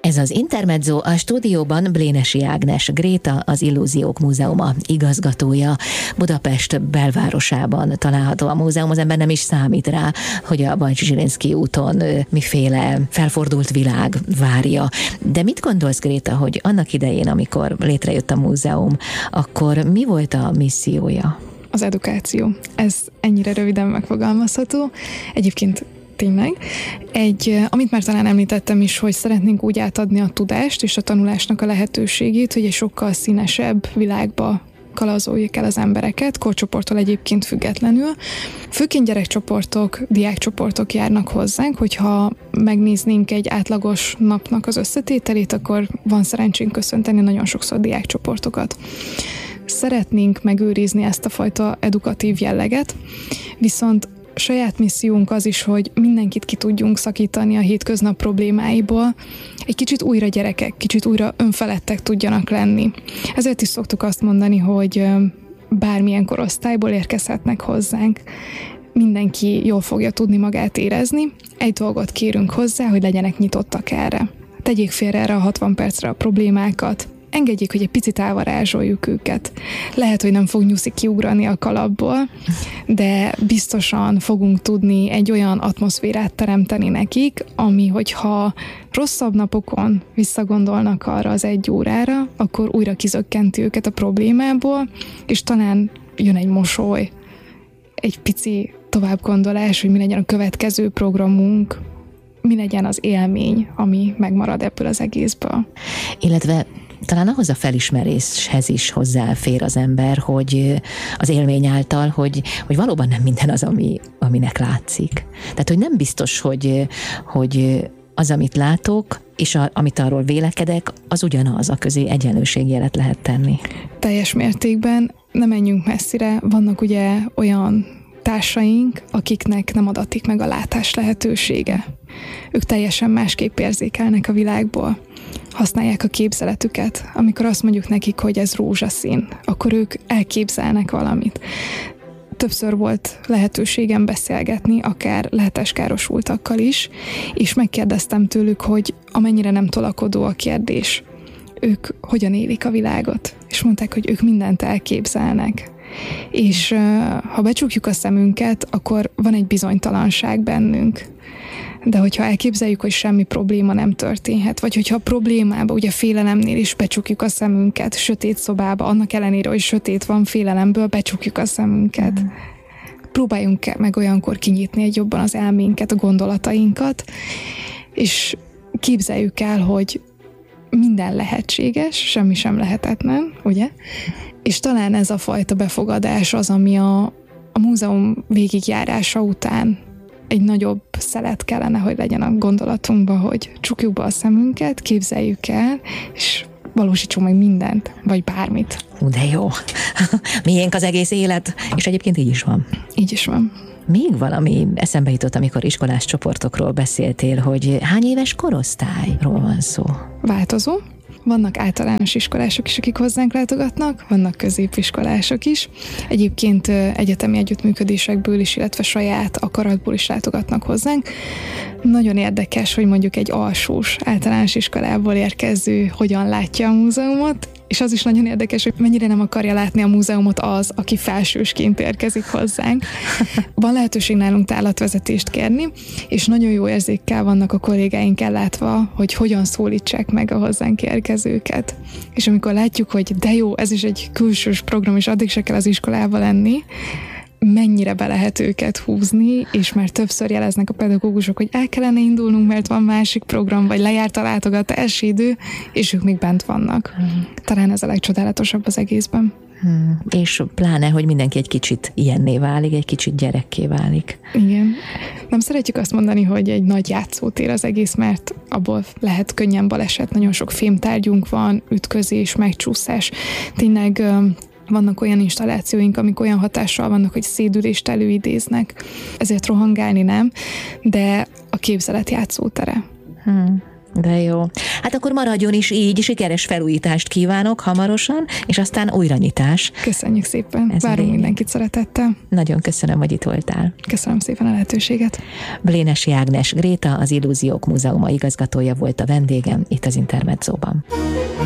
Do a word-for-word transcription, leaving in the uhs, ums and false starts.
Ez az Intermezzo, a stúdióban Blénesi Ágnes Gréta, az Illúziók Múzeuma igazgatója. Budapest belvárosában található a múzeum, az ember nem is számít rá, hogy a Bajcsy Zsilinszky úton miféle felfordult világ várja. De mit gondolsz, Gréta, hogy annak idején, amikor létrejött a múzeum, akkor mi volt a missziója? Az edukáció. Ez ennyire röviden megfogalmazható. Egyébként tényleg. Egy, amit már talán említettem is, hogy szeretnénk úgy átadni a tudást és a tanulásnak a lehetőségét, hogy egy sokkal színesebb világba kalazoljuk el az embereket, korcsoporttól egyébként függetlenül. Főként gyerekcsoportok, diákcsoportok járnak hozzánk, hogyha megnéznénk egy átlagos napnak az összetételét, akkor van szerencsénk köszönteni nagyon sokszor diákcsoportokat. Szeretnénk megőrizni ezt a fajta edukatív jelleget, viszont saját missziónk az is, hogy mindenkit ki tudjunk szakítani a hétköznap problémáiból, egy kicsit újra gyerekek, kicsit újra önfeledtek tudjanak lenni. Ezért is szoktuk azt mondani, hogy bármilyen korosztályból érkezhetnek hozzánk. Mindenki jól fogja tudni magát érezni. Egy dolgot kérünk hozzá, hogy legyenek nyitottak erre. Tegyék félre erre a hatvan percre a problémákat, engedjék, hogy egy picit elvarázsoljuk őket. Lehet, hogy nem fog nyuszi kiugrani a kalapból, de biztosan fogunk tudni egy olyan atmoszférát teremteni nekik, ami, hogyha rosszabb napokon visszagondolnak arra az egy órára, akkor újra kizökkenti őket a problémából, és talán jön egy mosoly, egy pici továbbgondolás, hogy mi legyen a következő programunk, mi legyen az élmény, ami megmarad ebből az egészből. Illetve talán ahhoz a felismeréshez is hozzáfér az ember, hogy az élmény által, hogy, hogy valóban nem minden az, ami, aminek látszik. Tehát, hogy nem biztos, hogy, hogy az, amit látok, és a, amit arról vélekedek, az ugyanaz, a közé egyenlőségjelet lehet tenni. Teljes mértékben, nem menjünk messzire, vannak ugye olyan társaink, akiknek nem adatik meg a látás lehetősége. Ők teljesen másképp érzékelnek a világból. Használják a képzeletüket. Amikor azt mondjuk nekik, hogy ez rózsaszín, akkor ők elképzelnek valamit. Többször volt lehetőségem beszélgetni, akár látáskárosultakkal is, és megkérdeztem tőlük, hogy amennyire nem tolakodó a kérdés, ők hogyan élik a világot. És mondták, hogy ők mindent elképzelnek. És ha becsukjuk a szemünket, akkor van egy bizonytalanság bennünk. De hogyha elképzeljük, hogy semmi probléma nem történhet, vagy hogyha a problémába, ugye félelemnél is becsukjuk a szemünket, sötét szobába, annak ellenére, hogy sötét van, félelemből becsukjuk a szemünket. Mm. Próbáljunk meg olyankor kinyitni egy jobban az elménket, a gondolatainkat, és képzeljük el, hogy minden lehetséges, semmi sem lehetetlen, ugye? És talán ez a fajta befogadás az, ami a, a múzeum végigjárása után egy nagyobb szelet kellene, hogy legyen a gondolatunkban, hogy csukjuk be a szemünket, képzeljük el, és valósítsunk meg mindent, vagy bármit. Hú, de jó. Miénk az egész élet, és egyébként így is van. Így is van. Még valami eszembe jutott, amikor iskolás csoportokról beszéltél, hogy hány éves korosztályról van szó? Változó. Vannak általános iskolások is, akik hozzánk látogatnak, vannak középiskolások is. Egyébként egyetemi együttműködésekből is, illetve saját akaratból is látogatnak hozzánk. Nagyon érdekes, hogy mondjuk egy alsós általános iskolából érkező hogyan látja a múzeumot, és az is nagyon érdekes, hogy mennyire nem akarja látni a múzeumot az, aki felsősként érkezik hozzánk. Van lehetőség nálunk tárlatvezetést kérni, és nagyon jó érzékkel vannak a kollégáink ellátva, hogy hogyan szólítsák meg a hozzánk érkezőket. És amikor látjuk, hogy de jó, ez is egy külsős program, és addig se kell az iskolába lenni, mennyire be lehet őket húzni, és már többször jeleznek a pedagógusok, hogy el kellene indulnunk, mert van másik program, vagy lejárt a látogatási idő, és ők még bent vannak. Hmm. Talán ez a legcsodálatosabb az egészben. Hmm. És pláne, hogy mindenki egy kicsit ilyenné válik, egy kicsit gyerekké válik. Igen. Nem szeretjük azt mondani, hogy egy nagy játszótér az egész, mert abból lehet könnyen baleset. Nagyon sok fémtárgyunk van, ütközés, megcsúszás. Tényleg vannak olyan installációink, amik olyan hatással vannak, hogy szédülést előidéznek. Ezért rohangálni nem, de a képzelet játszótere. Hmm. De jó. Hát akkor maradjon is így, sikeres felújítást kívánok hamarosan, és aztán újranyitás. Köszönjük szépen, ez várunk mindenkit szeretettel. Nagyon köszönöm, hogy itt voltál. Köszönöm szépen a lehetőséget. Blénessy Ágnes Gréta, az Illúziók Múzeuma igazgatója volt a vendégem itt az Intermedzóban.